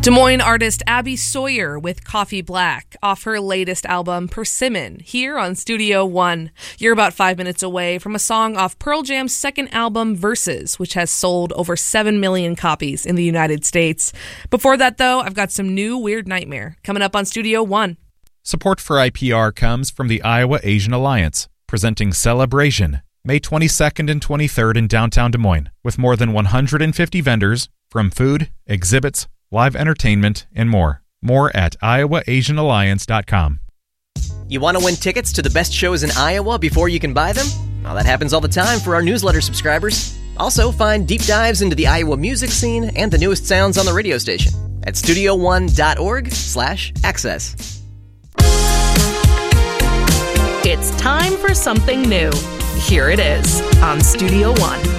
Des Moines artist Abby Sawyer with Coffee Black off her latest album Persimmon here on Studio One. You're about 5 minutes away from a song off Pearl Jam's second album Versus, which has sold over 7 million copies in the United States. Before that though, I've got some new Weird Nightmare coming up on Studio One. Support for IPR comes from the Iowa Asian Alliance, presenting Celebration, May 22nd and 23rd in downtown Des Moines, with more than 150 vendors from food, exhibits, live entertainment, and more. More at iowaasianalliance.com. You want to win tickets to the best shows in Iowa before you can buy them? Well, that happens all the time for our newsletter subscribers. Also, find deep dives into the Iowa music scene and the newest sounds on the radio station at studio1.org/access. It's time for something new. Here it is on Studio One.